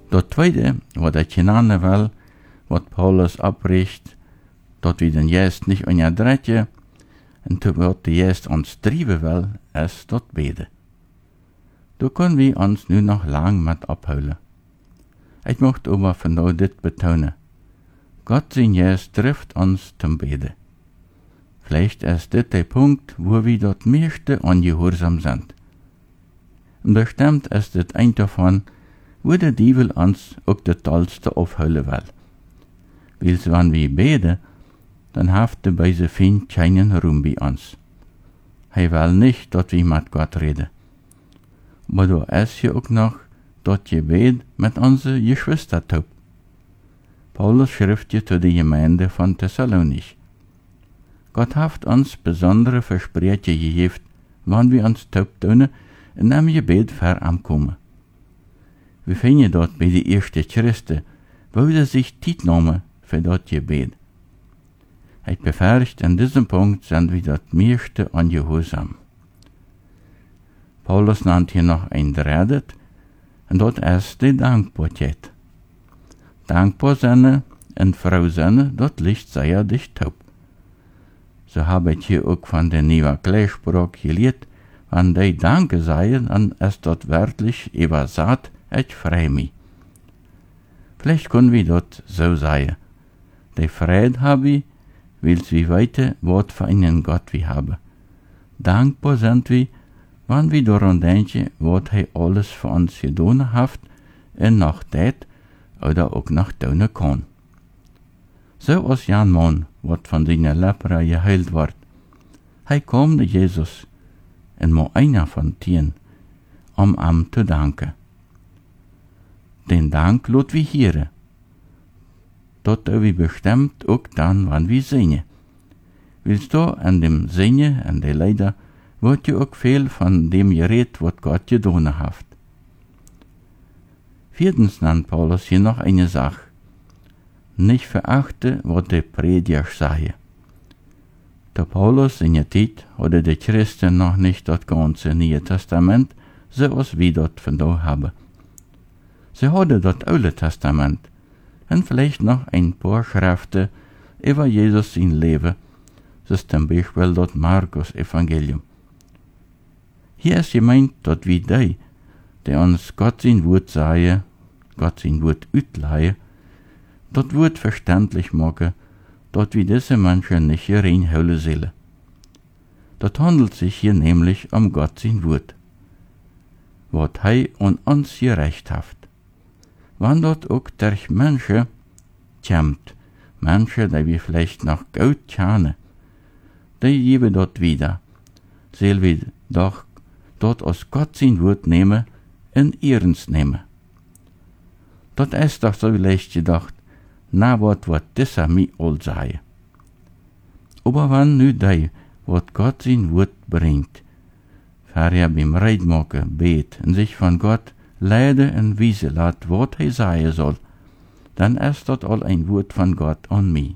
Dat tweede, wat ik genannt wil, wat Paulus abricht, dat we den juist niet onderdrekken, en wat de juist ons drijven wil, is dat beden. Daar kunnen we ons nu nog lang met ophouden. Ik mocht aber vandaag dit betonen. Gott zijn juist drijft ons te beden. Vielleicht ist dit der Punkt, wo wir das meiste ungehorsam sind. Und bestimmt ist dit ein davon, wo der Teufel uns auch das Tollste aufholen will. Weil wenn wir beten, dann haft der böse Feind keinen Raum bei uns. Er will nicht, dass wir mit Gott reden. Aber da ist ja auch noch das Gebet mit unseren Geschwistern tut. Paulus schrift ja zu der Gemeinde von Thessalonich. Gott hat uns besondere Versprechen gegeben, wann wir uns taub tun in einem Gebet verankommen. Wir finden dort bei den ersten Christen, wo sie sich Zeit nehmen für das Gebet. Ich befürchte, an diesem Punkt sind wir das meiste ungehorsam. Paulus nennt hier noch ein Drittes, und das ist die Dankbarkeit. Dankbar sein und froh sein, das Licht sei ja dich taub. So habe ich hier auch von der Neuen Gleichsprache gelehrt, wenn die Danke sei, dann ist das wörtlich übersagt, ich freu mich. Vielleicht können wir das so sagen. Die Freude habe ich, weil wir weiter, was für einen Gott wir haben. Dankbar sind wir, wenn wir daran denken, was er alles für uns getan hat und noch tät oder auch noch tun kann. So als Jan Mann, wat von seiner Lepra geheilt wird. Hij kam de Jesus en mo einer von tien, ihm zu danken. Den Dank lot wir hier. Dort wir bestimmt auch dann, wann wir singen. Willst du an dem Singen, an der Leider, wird ja auch viel von dem geredet, was Gott getan hat. Viertens nennt Paulus hier noch eine Sache. Nicht verachte, was der Prediger sei. Der Paulus in der Zeit hatte die Christen noch nicht das ganze Neue Testament, so als wir das von da haben. Sie hatte das Alte Testament und vielleicht noch ein paar Schriften über Jesus sein Leben, so zum Beispiel das Markus-Evangelium. Hier ist gemeint, dass wir die uns Gott sein Wort sagen, Gott sein Wort utleihen, das Wort verständlich machen, dass wir diese Menschen nicht reinholen sollen. Das handelt sich hier nämlich um Gott sein Wort, was er an uns gerecht hat. Wenn dort auch durch Menschen kommt, Menschen, die wir vielleicht noch gut kennen, die geben dort wieder, sollen wir doch dort aus Gott sein Wort nehmen und ernst nehmen. Das ist doch so leicht gedacht, na wat dieser mi all sei. Aber wenn nu die, wat Gott sein Wort bringt, vorher beim Reidmaken bet und sich von Gott leiden und wiesen lässt, wat er sagen soll, dann ist das all ein Wort von Gott an mich.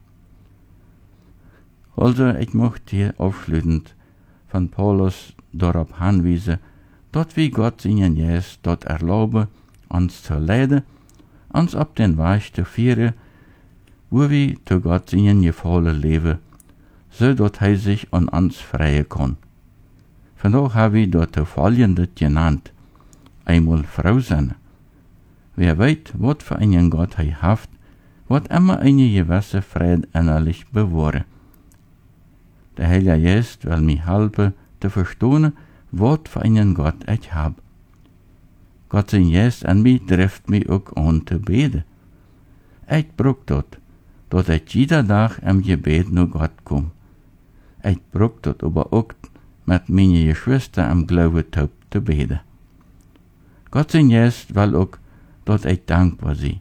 Also, ich möchte hier aufschließend von Paulus darauf hinweisen, dass wir Gott seinen Geist dort erlauben, uns zu leiden, uns auf den Weg zu führen, wo wir zu Gott seinen Gefallen leben, so dass er sich an uns freien kann. Vandaag haben wir dort folgendes genannt: einmal Frau sein. Wer weiß, was für einen Gott er hat, wird immer eine gewisse Freude innerlich bewahren. Der Heilige Geist will mir helfen, zu verstehen, was für einen Gott ich habe. Gott sein Geist an mich trifft mich auch an zu beten. Ich brauche das, dass ich jeden Tag im Gebet nur Gott komme. Ich brauche das aber auch mit meinen Geschwistern im Glauben zu beten. Gott sein Geist will auch, dass ich dankbar bin.